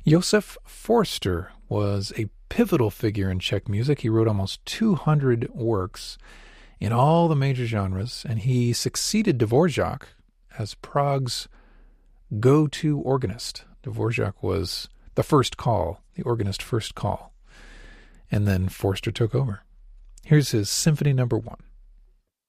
Josef Forster was a pivotal figure in Czech music. He wrote almost 200 works in all the major genres, and he succeeded Dvorak as Prague's go-to organist. Dvorak was the first call, the organist first call, and then Forster took over. Here's his Symphony No. 1.